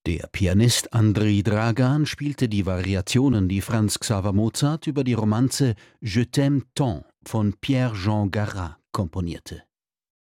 Der Pianist Andrei Dragan spielte die Variationen, die Franz Xaver Mozart über die Romanze Je t'aime tant von Pierre Jean Garat komponierte.